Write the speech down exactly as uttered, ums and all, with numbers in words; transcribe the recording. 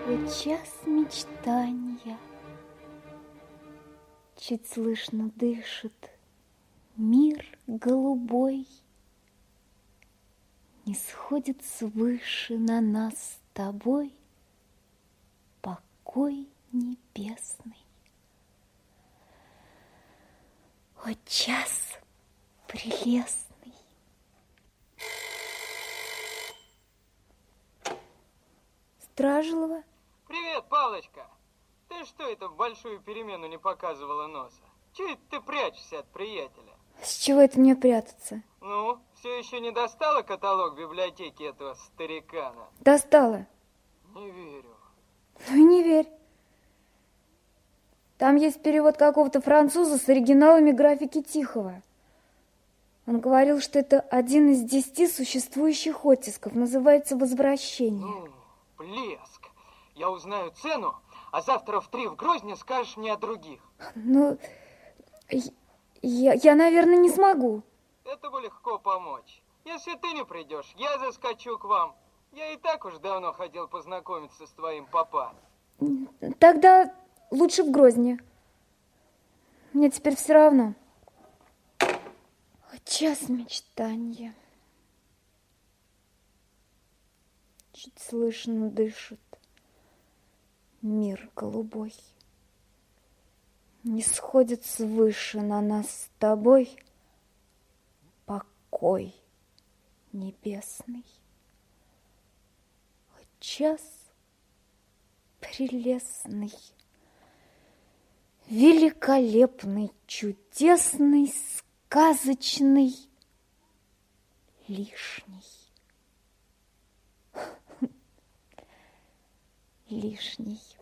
Вот час мечтания, чуть слышно дышит мир голубой, не сходит свыше на нас с тобой покой небесный. О, час прелестный! Стражилова? Привет, Палочка! Ты что это в большую перемену не показывала носа? Чего это ты прячешься от приятеля? С чего это мне прятаться? Ну, все еще не достала каталог библиотеки этого старикана? Достала. Не верю. Ну и не верь. Там есть перевод какого-то француза с оригиналами графики Тихого. Он говорил, что это один из десяти существующих оттисков. Называется «Возвращение». Ну, блеск. Я узнаю цену, а завтра в три в Грозне скажешь мне о других. Ну, я, я, наверное, не смогу. Это бы легко помочь. Если ты не придешь, я заскочу к вам. Я и так уж давно хотел познакомиться с твоим папа. Тогда лучше в Грозне. Мне теперь все равно. Час мечтания. Чуть слышно дышит мир голубой. Не сходит свыше на нас с тобой покой небесный. О, час прелестный, великолепный, чудесный, сказочный, лишний. Лишний.